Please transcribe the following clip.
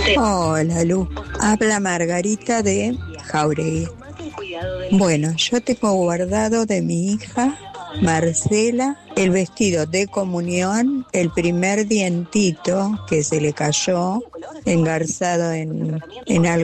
Hola, Lu. Habla Margarita de Jauregui. Bueno, yo tengo guardado de mi hija Marcela el vestido de comunión, el primer dientito que se le cayó engarzado en algo